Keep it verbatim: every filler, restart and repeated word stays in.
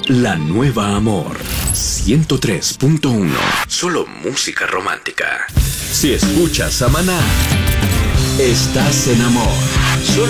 La nueva Amor ciento tres punto uno. Solo música romántica. Si escuchas a Maná, estás en amor. Solo